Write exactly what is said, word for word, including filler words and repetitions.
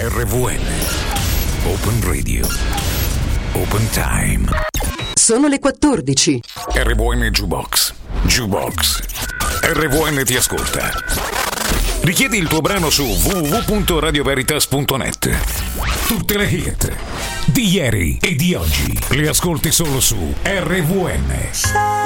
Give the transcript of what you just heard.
R V N. Open Radio. Open Time. Sono le quattordici. R V N Jukebox. Jukebox. R V N ti ascolta. Richiedi il tuo brano su w w w punto radio veritas punto net. Tutte le hit di ieri e di oggi le ascolti solo su R V N.